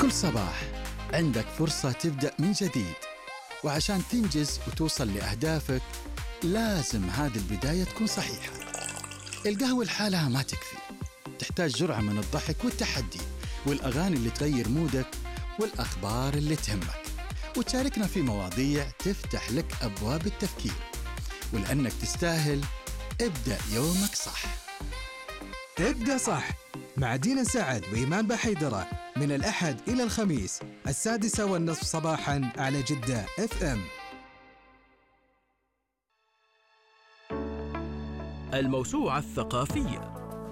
كل صباح عندك فرصة تبدأ من جديد، وعشان تنجز وتوصل لأهدافك لازم هذه البداية تكون صحيحة. القهوة لحالها ما تكفي، تحتاج جرعة من الضحك والتحدي والأغاني اللي تغير مودك والأخبار اللي تهمك، وتشاركنا في مواضيع تفتح لك أبواب التفكير. ولأنك تستاهل، ابدأ يومك صح. ابدأ صح مع دينا سعد وإيمان بحيدرة من الأحد إلى الخميس 6:30 صباحاً على جدة FM. الموسوعة الثقافية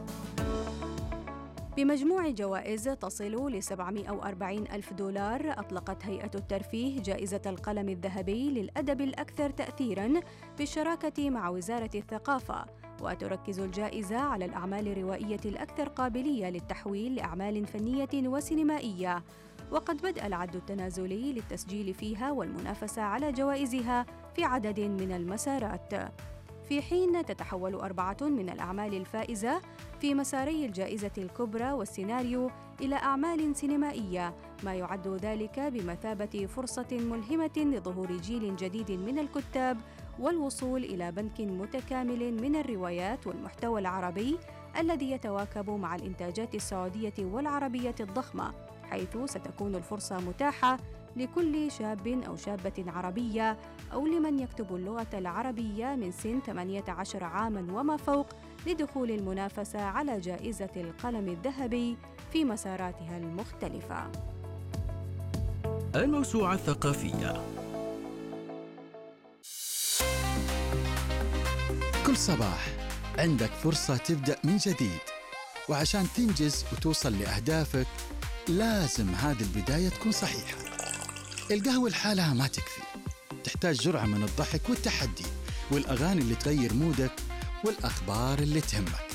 بمجموع جوائز تصل ل$740 ألف، أطلقت هيئة الترفيه جائزة القلم الذهبي للأدب الأكثر تأثيراً بالشراكة مع وزارة الثقافة، وتركز الجائزة على الأعمال الروائية الأكثر قابلية للتحويل لأعمال فنية وسينمائية، وقد بدأ العد التنازلي للتسجيل فيها والمنافسة على جوائزها في عدد من المسارات، في حين تتحول 4 من الأعمال الفائزة في مساري الجائزة الكبرى والسيناريو إلى أعمال سينمائية، ما يعد ذلك بمثابة فرصة ملهمة لظهور جيل جديد من الكتاب والوصول إلى بنك متكامل من الروايات والمحتوى العربي الذي يتواكب مع الإنتاجات السعودية والعربية الضخمة، حيث ستكون الفرصة متاحة لكل شاب أو شابة عربية أو لمن يكتب اللغة العربية من سن 18 عاماً وما فوق لدخول المنافسة على جائزة القلم الذهبي في مساراتها المختلفة. الموسوعة الثقافية كل صباح عندك فرصة تبدأ من جديد، وعشان تنجز وتوصل لأهدافك لازم هذه البداية تكون صحيحة. القهوة لحالها ما تكفي، تحتاج جرعة من الضحك والتحدي والأغاني اللي تغير مودك والأخبار اللي تهمك،